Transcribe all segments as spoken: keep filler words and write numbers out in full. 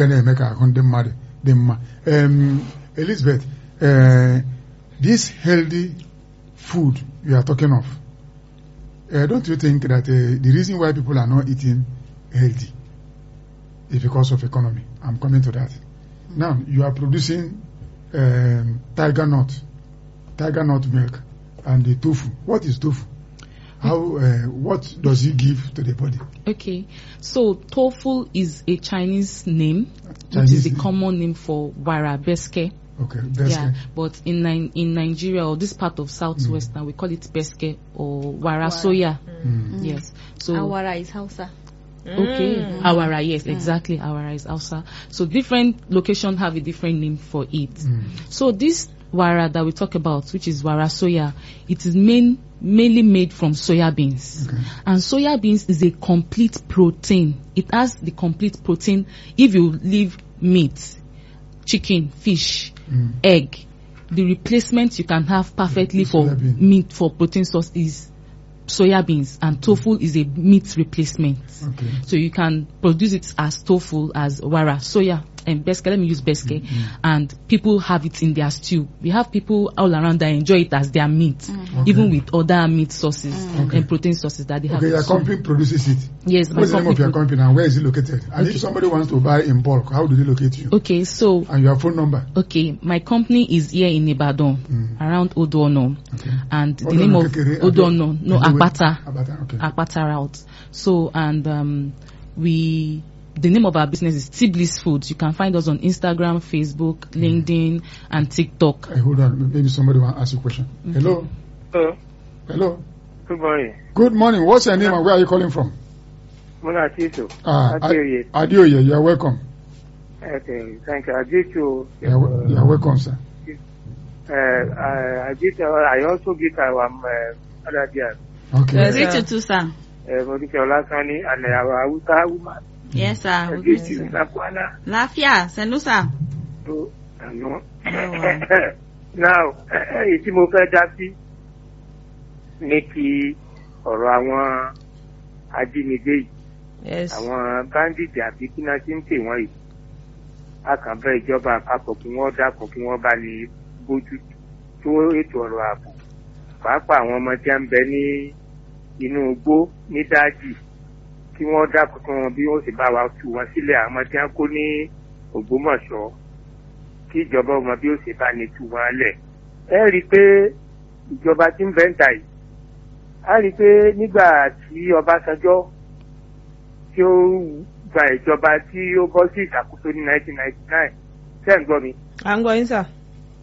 gonna make a condemn mad them. Um, Elizabeth, uh, this healthy food you are talking of, uh, don't you think that uh, the reason why people are not eating healthy is because of economy? I'm coming to that. Mm-hmm. Now you are producing um, tiger nut, tiger nut milk, and the tofu. What is tofu? How? Uh, what does it give to the body? Okay, so tofu is a Chinese name, Chinese which is the name. common name for wara beske. Okay, beske. Yeah, but in in Nigeria or this part of Southwest, now mm. we call it beske or wara, wara. soya. Mm. Mm. Yes, so awara is Hausa. Okay, mm. awara, yes, mm. exactly. Awara is Hausa. So different locations have a different name for it. Mm. So this wara that we talk about, which is wara soya, it is main mainly made from soya beans. Okay. And soya beans is a complete protein. It has the complete protein. If you leave meat, chicken, fish, mm. egg, the replacement you can have perfectly for meat, for protein source is soya beans, and tofu is a meat replacement. Okay. So you can produce it as tofu, as wara soya, and beske. Let me use beske, mm-hmm. and people have it in their stew. We have people all around that enjoy it as their meat, mm-hmm. okay. even with other meat sources mm-hmm. and protein sources that they have. Okay, your company produces it. Yes, what's the name of your company and where is it located? And okay. if somebody wants to buy in bulk, how do they locate you? Okay, so and your phone number. Okay, my company is here in Ibadan, mm. around Odono, okay. and the Odono name of Kekere, Odono, no Akpata, Akpata, okay. Akpata route. So and um, we. The name of our business is Tiblis Foods. You can find us on Instagram, Facebook, LinkedIn, mm. and TikTok. Hey, hold on. Maybe somebody want to ask you a question. Mm-hmm. Hello? Hello? Hello? Good morning. Good morning. What's your name and where are you calling from? Munatiso. Ah, Adioye. Adioye, you're welcome. Okay, thank you. Adioye. You're, you're welcome, sir. Uh, I, I, did, uh, I also get our um, uh, other dear. Okay. Yes, sir. Too, sir. Uh, and our Hausa woman. Yes, sir. Lafia, Sanusa. Oh, no. Now, it's more fantastic. Nikki or our Ajimide. Yes. Our bandit, they are picking us in the way. I can very job at cooking water, cooking water, go to two it or up. Papa, one more jam Benny, you know, go, Nidaji. Kí wọ́n dákun tí wọ́n bí wọ́n sì bá wa tú wọn sílẹ̀ àwọn tí wọ́n kó ní Ògbómọ̀ṣọ́ kí ìjọba ọmọ bí ó sì bá ní tú wọn lẹ̀. Ẹ rí i pé ìjọba tí ń bẹ́ńtà yìí a rí i pé nígbà tí Ọbásanjọ́ tí ó gba ìjọba tí ó bọ́ sí ìṣàkóso ní nineteen ninety-nine ṣé ń gbọ́ mi. À ń gbọ́ yín sà.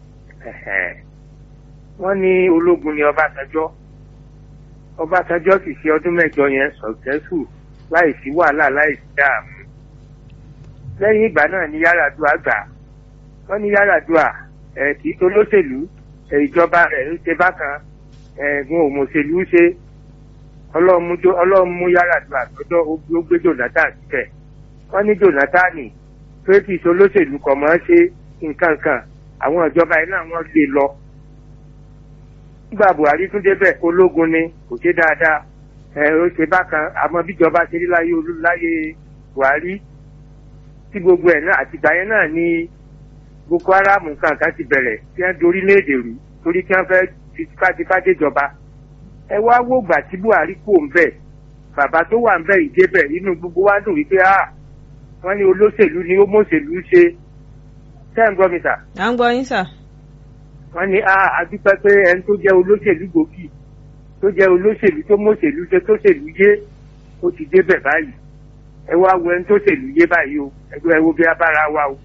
Wọ́n ní ológun ni Ọbásanjọ́ Ọbásanjọ́ sì ṣe ọdún mẹ́jọ yẹn successful láì sí wàhálà láì sí dààmú. Lẹ́yìn ìgbà náà ni Yar'Adua gbà. Wọ́n ní Yar'Adua ẹ̀ kì í tó lóṣèlú ìjọba rẹ̀ ń ṣe bákan ẹ̀gbọ́n òmòṣèlú ṣe Ọlọ́run mú Yar'Adua lọ́dọ̀ ó gbé Jonathan síbẹ̀. Wọ́n ní Jonathan pé kì í tó lóṣèlú kọ̀ mọ́ ṣe nǹkan kan àwọn ìjọba yìí náà wọ́n lè lọ. Nígbà Buhari tún débẹ̀ ológun ni kò ṣe dáadáa. Ẹ ó ṣe bákan àmọ́ bíjọba ṣe rí láyé olúláyé Buhari tí gbogbo ẹ̀ náà àtìgbà yẹn náà ni Boko Haram kankan ti bẹ̀rẹ̀ tí wọ́n dorí léde rú torí kí wọ́n fẹ́ tipátipá déjọba. Ẹ wá wò gbà tí Buhari kò ń bẹ̀ bàbá tó wà ń bẹ̀ ìdébẹ̀ inú gbogbo wa dùn wípé ah wọ́n ní olóṣèlú ni ó mọ̀ṣèlú ṣe. Ṣé ń gbọ́ mi sà? À ń gbọ́ yín sà. Wọ́n ní ah adúpẹ́ pé ẹni tó jẹ́ olóṣèlú gbòógì tó jẹ́ olóṣèlú tó mọ̀ṣèlú ṣe tó ṣèlú yé ó ti débẹ̀ báyìí. Ẹ wá wo ẹni tó ṣèlú yé báyìí o ẹgbẹ́ ẹ wo bí abára wa o.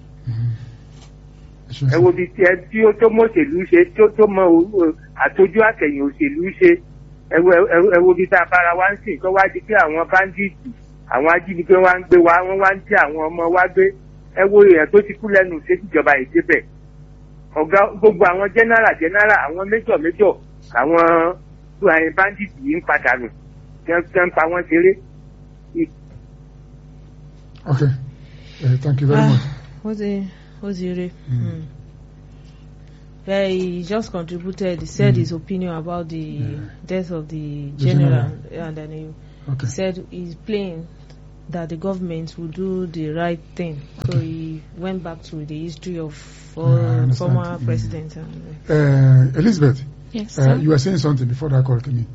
Ẹ wo bí ẹ tí ó tó mọ̀ṣèlú ṣe tó tó mọ àtọ́jú àtẹ̀yìn òṣèlú ṣe ẹ wo bí tá a bára wa ń sìn kó wá di pé àwọn báńdíìtì àwọn ajínigbé wa ń gbé wa wọ́n wá ń tí àwọn ọmọ wa gbé ẹ wo èèyàn tó ti kú lẹ́nu ṣé tìjọba yìí débẹ̀. Ọ̀gá gbogbo àwọn jẹ́nẹ́rà jẹ́nẹ́rà àwọn méjọ̀ méjọ̀ àwọn àwọn bandits yìí ń padà nù tí wọ́n ń pa wọ́n ṣeré. Okay, uh, thank you very uh, much. What's it? What's it? Mm. Yeah, he just contributed. He said mm. his opinion about the yeah. death of the, the general, general, and then he, okay. he said he's playing that the government will do the right thing. Okay. So he went back to the history of I uh, understand. former Mm. presidents. And, Uh, Elizabeth, Yes, uh, sir. you were saying something before that call came in.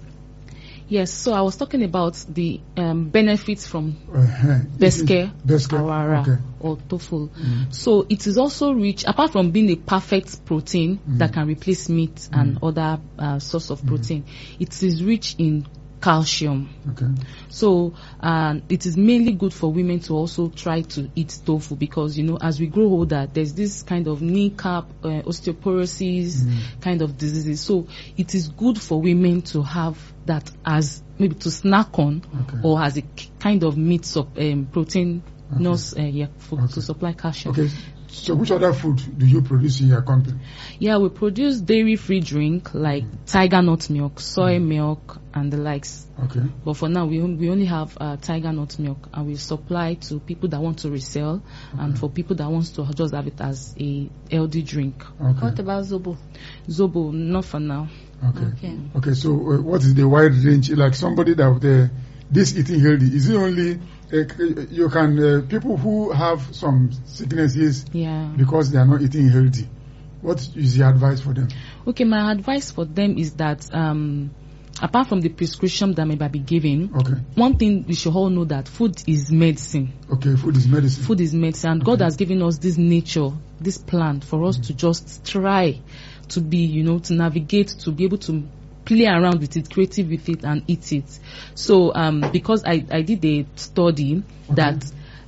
Yes, so I was talking about the um, benefits from Uh-huh. Beske, Beske, Awara, okay. or tofu. Mm. So it is also rich, apart from being a perfect protein Mm. that can replace meat and Mm. other uh, source of protein, it is rich in calcium. Okay. So uh, it is mainly good for women to also try to eat tofu because, you know, as we grow older, there's this kind of kneecap, uh, osteoporosis Mm. kind of diseases. So it is good for women to have that as maybe to snack on Okay. or as a k- kind of meat sup, um, protein Okay. nurse, uh, yeah, for, Okay. to supply calcium. Okay. So which other food do you produce in your company? Yeah, we produce dairy-free drink like tiger nut milk, soy milk, and the likes. Okay. But for now, we on- we only have uh, tiger nut milk, and we supply to people that want to resell, and Okay. for people that wants to just have it as a healthy drink. what Okay. about Zobo? Zobo, not for now. Okay. Okay. Okay. So uh, what is the wide range? Like somebody that uh, this eating healthy, is it only uh, you can uh, people who have some sicknesses Yeah. because they are not eating healthy? What is your advice for them? Okay, my advice for them is that um, apart from the prescription that may be given, Okay. one thing we should all know that food is medicine. Okay. Food is medicine. Food is medicine, and God Okay. has given us this nature, this plant for us to just try to be, you know, to navigate, to be able to play around with it, creative with it, and eat it. So, um, because I, I did a study that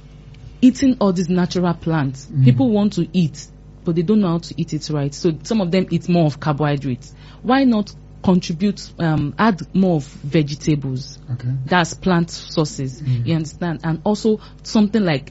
eating all these natural plants, Mm. people want to eat, but they don't know how to eat it right. So some of them eat more of carbohydrates. Why not contribute, um, add more of vegetables? Okay. That's plant sources. Mm. You understand? And also something like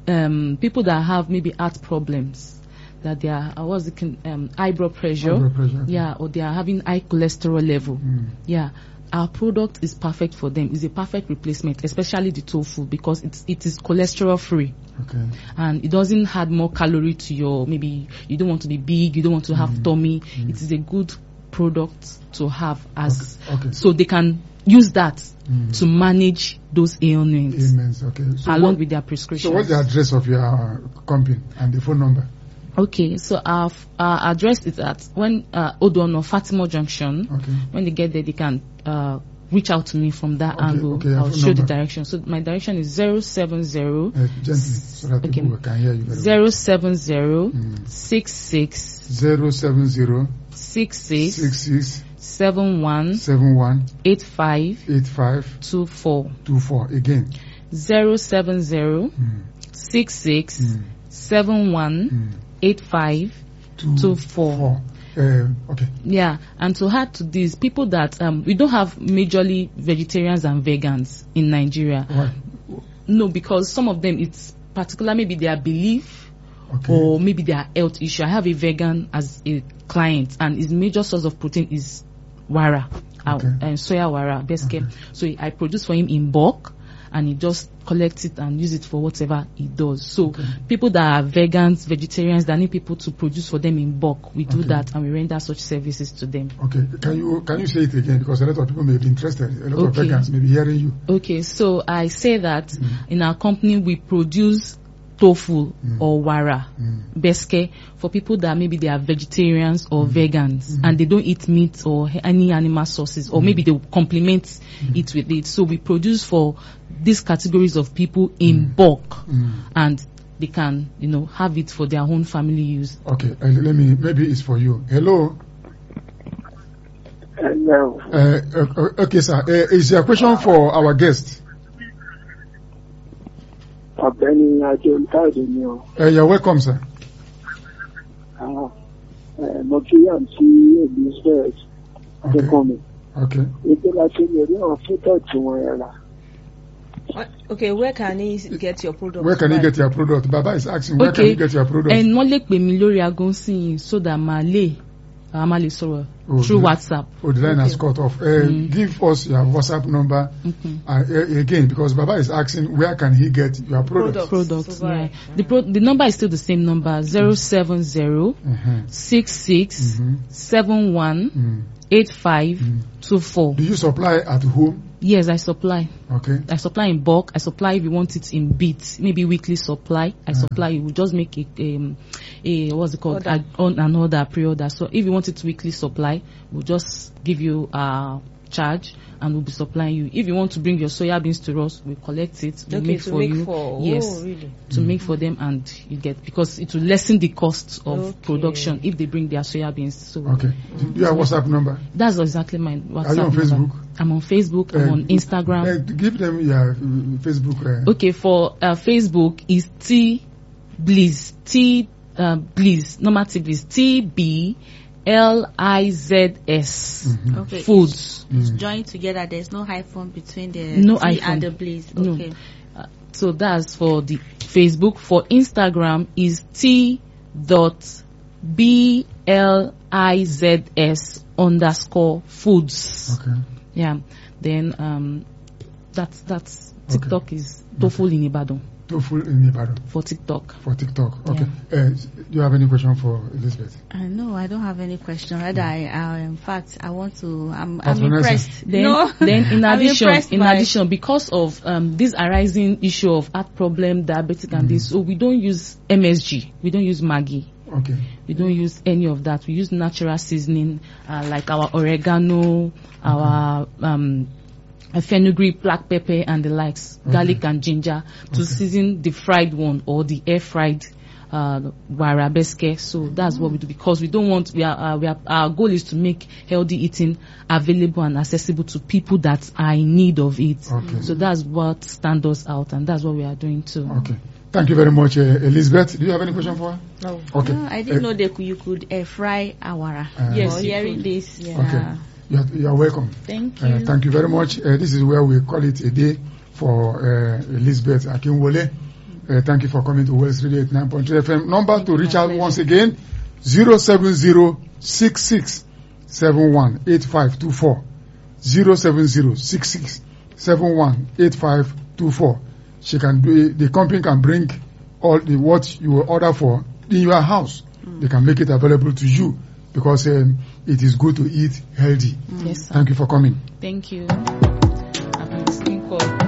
um, people that have maybe heart problems, that they are, uh, what's it, can- um, high blood pressure, High blood pressure, okay. yeah, or they are having high cholesterol level, Mm. yeah. Our product is perfect for them. It's a perfect replacement, especially the tofu, because it's it is cholesterol free Okay. and it doesn't add more calorie to your, maybe you don't want to be big, you don't want to have Mm. tummy. Mm. It is a good product to have as Okay. Okay. so they can use that Mm. to manage those ailments Ailments. Okay. So along what, with their prescriptions. so what's the address of your uh, company and the phone number? Okay, so our, f- our address is at when uh, Odono Fatima Junction. Okay. When they get there, they can uh, reach out to me from that Okay, angle. okay, your I'll phone show the number. direction. So my direction is zero seven zero Uh, gently, so that Okay. people can hear you very well. zero seven zero Mm. six six Zero seven zero six six six six seven one seven one eight five eight five two four two four. Again. zero seven zero Mm. six six Mm. seven one Mm. eight five Two, two four. four. Uh, okay. Yeah, and to add to this, people that um we don't have majorly vegetarians and vegans in Nigeria. Why? No, because some of them it's particular maybe their belief Okay. or maybe their health issue. I have a vegan as a client, and his major source of protein is wara, uh, Okay. and soya wara, beske. Okay. So I produce for him in bulk, and he just collects it and use it for whatever he does. So Okay. people that are vegans, vegetarians, that need people to produce for them in bulk, we do Okay. that and we render such services to them. Okay. Can you can you say it again, because a lot of people may be interested. A lot Okay. of vegans may be hearing you. Okay, so I say that Mm. in our company we produce tofu Mm. or wara, Mm. beske, for people that maybe they are vegetarians or vegans Mm. and they don't eat meat or h- any animal sources, or maybe they will complement it with it. So we produce for these categories of people in bulk, Mm. and they can, you know, have it for their own family use. Okay. Uh, let me. Maybe it's for you. Hello. Hello. Uh, uh, okay, sir. Uh, is your question for our guest? Ọ̀gbẹ́ni Ajé Olùkáyọ̀dé ni o. Uh, you're welcome, sir. Ah, eh, Mo kí àǹtí Elizabeth Adékọ́mi. Okay. Ibi láti lè rí àwọn product wọn yẹn rà. What- Okay, where can he get your product? Where can you by? get your product? Baba is asking, where can Okay, you get your product? and wọ́n lè pè mí lórí aago nsìnyí so that màá lè a máa lè sọ̀rọ̀ Oh, through the- WhatsApp. Oh, the line has Okay. cut off. Uh, Mm. Give us your WhatsApp number Okay. uh, uh, again, because Baba is asking, where can he get your product? Product. Products, So yeah. buy. The pro- the number is still the same number zero seven zero Uh-huh. six six Mhm. seven one Mm. eight five Mm. two four. Do you supply at home? Yes, I supply. Okay. I supply in bulk. I supply if you want it in bits, maybe weekly supply. I supply. You will just make a, um, a what's it called, Order. a, on an order, pre-order. So if you want it weekly supply, we'll just give you a charge and we'll be supplying you. If you want to bring your soya beans to us, we'll collect it. We'll Okay, make to for make you. for- yes, oh, really? to make for them, and you get, because it will lessen the cost of Okay. production if they bring their soya beans. So Okay. Do you have WhatsApp number? that's exactly my WhatsApp Are you on number. Facebook? I'm on Facebook. I'm Uh, on Instagram. Uh, give them your uh, Facebook. Uh, Okay, for uh, Facebook is T Bliss, T uh, Bliss, normal T Bliss, T B L I Z S. Mhm. Okay. Foods. It's Mm. joined together. There's no hyphen between the No T hyphen. and the Bliss. No. Okay. Uh, so that's for the Facebook. For Instagram is T dot B L I Z S underscore foods. Okay. Yeah. Then um, that's that's Okay. TikTok is Toful in Ibadan Tofu in Ibadan for TikTok. for TikTok. Okay. Uh, do you have any question for Elizabeth? Uh, no, I don't have any question. Rather, I, I in fact, I want to. I'm, As I'm Vanessa. impressed. Then, no, then in I'm addition, impressed in by- addition, because of um, this arising issue of heart problem, diabetic, and this, so we don't use M S G. We don't use Maggi. Okay. We don't use any of that. We use natural seasoning, uh, like our oregano, our um, fenugreek, black pepper, and the likes, Okay. garlic and ginger, to Okay. season the fried one or the air fried uh, warabeske. So that's what we do, because we don't want. We are, uh, we are. Our goal is to make healthy eating available and accessible to people that are in need of it. Okay. So that's what stands us out, and that's what we are doing too. Okay. Thank you very much, uh, Elizabeth. Do you have any question for her? No. Okay. No, I didn't Uh, know they could, you could air fry awara. Uh, Yes, Or you hearing could. this, yeah. Okay. You are, you are welcome. Thank you. Uh, thank you very much. Uh, this is where we call it a day for uh, Elizabeth Akinwole. Uh, thank you for coming to West Radio eighty-nine point three F M. Number to reach out once again, zero seven zero six six seven one eight five two four. zero seven zero six six seven one eight five two four. She can do it. The company can bring all the what you will order for in your house. Mm. They can make it available to you, because um, it is good to eat healthy. Yes, sir. Thank you for coming. Thank you. I'm listening call.